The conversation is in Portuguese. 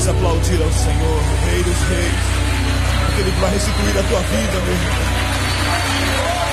Comece a aplaudir ao Senhor, o Rei dos Reis, aquele que vai restituir a tua vida, meu irmão.